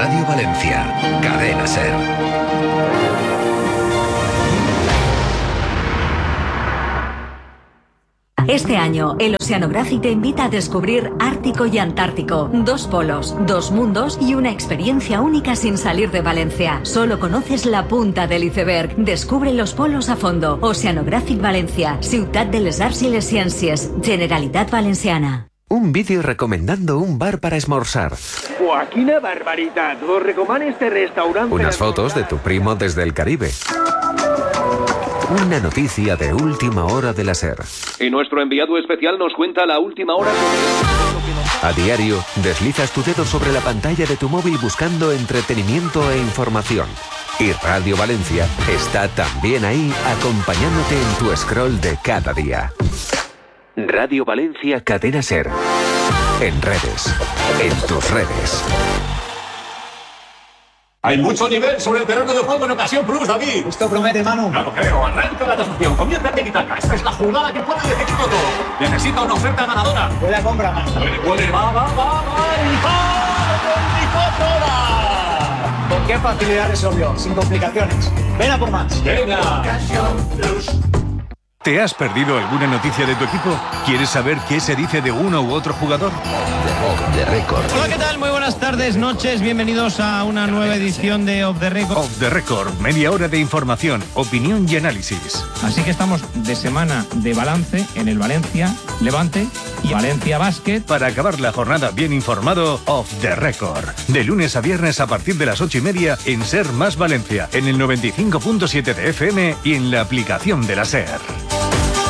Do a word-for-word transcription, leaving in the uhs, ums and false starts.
Radio Valencia, Cadena SER. Este año, el Oceanographic te invita a descubrir Ártico y Antártico. Dos polos, dos mundos y una experiencia única sin salir de Valencia. Solo conoces la punta del iceberg. Descubre los polos a fondo. Oceanographic Valencia, Ciutat de les Arts i les Ciències, Generalitat Valenciana. Un vídeo recomendando un bar para esmorzar. ¡Buah, quina barbaritat! Vos recomano este restaurante... Unas fotos de tu primo desde el Caribe. Una noticia de última hora de la SER. Y nuestro enviado especial nos cuenta la última hora sobre... A diario, deslizas tu dedo sobre la pantalla de tu móvil buscando entretenimiento e información. Y Radio Valencia está también ahí acompañándote en tu scroll de cada día. Radio Valencia Cadena SER. En redes. En tus redes. Hay mucho nivel sobre el terreno de juego en ocasión plus, David. Esto promete, Manu. No lo creo. Arranca la transacción. Comienza el tiki-taka. Esta es la jugada que puede decidirlo todo. Necesita una oferta ganadora. Puede compra, Manu. Puede, puede. Va, va, va, va. Y va. veinticuatro horas. ¿Con qué facilidad resolvió? Sin complicaciones. Ven a por más. Venga. Ocasión plus. ¿Te has perdido alguna noticia de tu equipo? ¿Quieres saber qué se dice de uno u otro jugador? Off the Record. Hola, ¿qué tal? Muy buenas tardes, noches. Bienvenidos a una nueva edición de Off the Record. Off the Record, media hora de información, opinión y análisis. Así que estamos de semana de balance en el Valencia, Levante y Valencia Basket. Para acabar la jornada bien informado, Off the Record. De lunes a viernes a partir de las ocho y media en SER más Valencia, en el noventa y cinco punto siete de F M y en la aplicación de la SER.